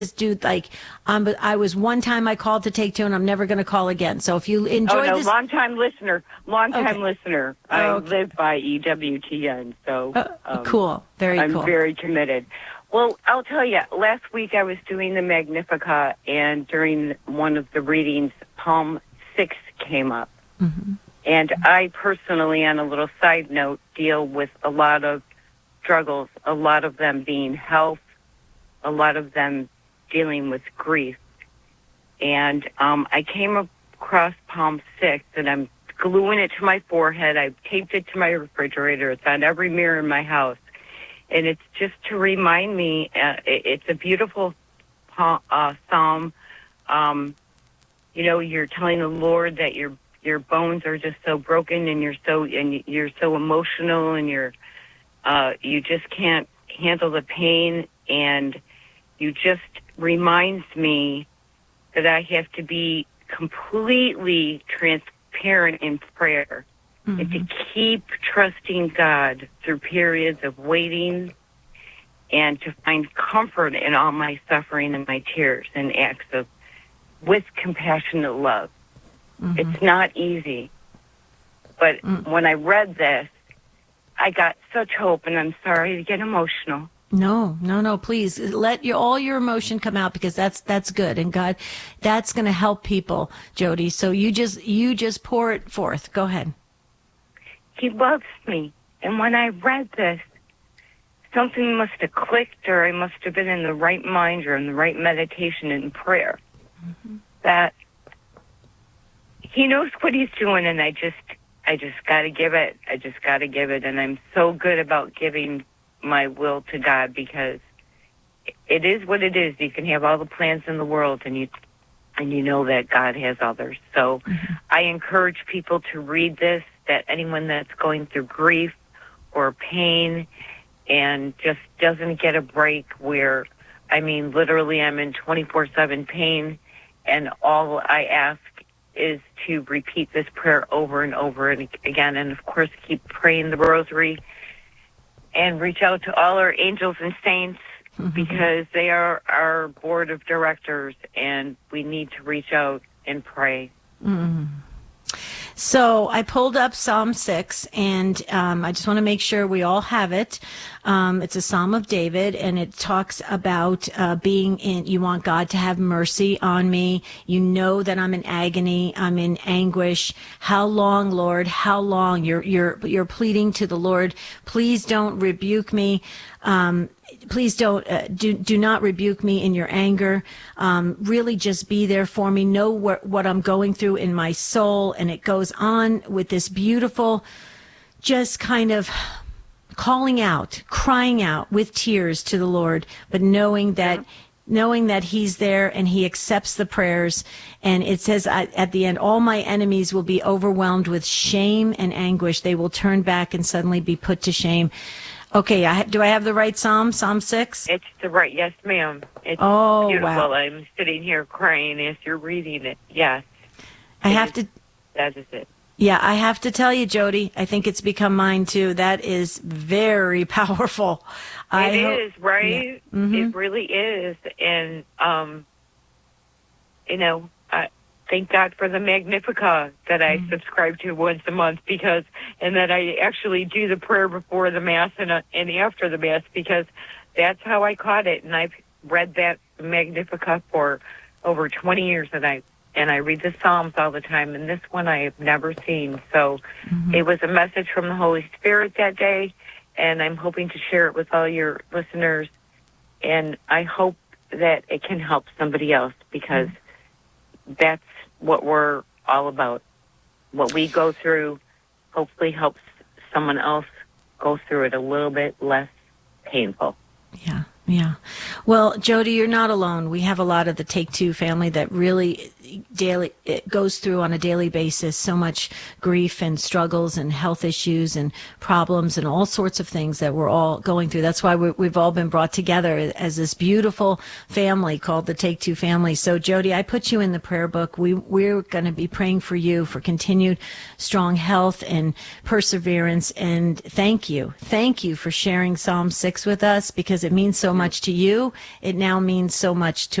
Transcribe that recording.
do like, but I was one time I called to take two, and I'm never going to call again. So if you enjoy this, long-time listener, okay. listener. I live by EWTN, so cool, very I'm cool. very committed. Well, I'll tell you, last week I was doing the Magnificat, and during one of the readings, Psalm 6 came up. Mm-hmm. And I personally, on a little side note, deal with a lot of struggles, a lot of them being health, a lot of them dealing with grief. And I came across Psalm 6, and I'm gluing it to my forehead. I've taped it to my refrigerator. It's on every mirror in my house. And it's just to remind me, it's a beautiful psalm. You're telling the Lord that your bones are just so broken, and you're so emotional, and you just can't handle the pain, and you just reminds me that I have to be completely transparent in prayer. Mm-hmm. And to keep trusting God through periods of waiting, and to find comfort in all my suffering and my tears and acts of with compassionate love. Mm-hmm. It's not easy. But when I read this, I got such hope, and I'm sorry to get emotional. No, please let all your emotion come out, because that's good, and God, that's going to help people, Jody. So you just pour it forth. Go ahead. He loves me. And when I read this, something must have clicked, or I must have been in the right mind or in the right meditation and prayer. Mm-hmm. That he knows what he's doing, and I just got to give it. I just got to give it. And I'm so good about giving my will to God, because it is what it is. You can have all the plans in the world, and you know that God has others. So mm-hmm. I encourage people to read this, that anyone that's going through grief or pain and just doesn't get a break, where, literally I'm in 24/7 pain, and all I ask is to repeat this prayer over and over and again, and of course keep praying the rosary, and reach out to all our angels and saints, mm-hmm. because they are our board of directors, and we need to reach out and pray. Mm-hmm. So I pulled up Psalm 6, and I just want to make sure we all have it. It's a Psalm of David, and it talks about you want God to have mercy on me. You know that I'm in agony. I'm in anguish. How long, Lord? How long? You're pleading to the Lord. Please don't rebuke me. Please don't do not rebuke me in your anger. Really just be there for me. Know what I'm going through in my soul. And it goes on with this beautiful, just kind of calling out, crying out with tears to the Lord, but knowing that he's there and he accepts the prayers. And it says at the end, all my enemies will be overwhelmed with shame and anguish. They will turn back and suddenly be put to shame. Okay, do I have the right Psalm? Psalm 6? It's the right, yes, ma'am. It's beautiful. Wow. I'm sitting here crying as you're reading it. Yes. That is it. Yeah, I have to tell you, Jody, I think it's become mine too. That is very powerful. It is, right? Yeah. Mm-hmm. It really is. And, thank God for the Magnificat that I subscribe to once a month, and that I actually do the prayer before the Mass and after the Mass, because that's how I caught it. And I've read that Magnificat for over 20 years, and I read the Psalms all the time, and this one I have never seen. So It was a message from the Holy Spirit that day, and I'm hoping to share it with all your listeners, and I hope that it can help somebody else, because that's what we're all about. What we go through hopefully helps someone else go through it a little bit less painful. Yeah. Well, Jody, you're not alone. We have a lot of the Take Two family that really it goes through on a daily basis so much grief and struggles and health issues and problems and all sorts of things that we're all going through. That's why we've all been brought together as this beautiful family called the Take Two family. So, Jody, I put you in the prayer book. We're going to be praying for you for continued strong health and perseverance. And thank you for sharing Psalm 6 with us, because it means so much to you. It now means so much to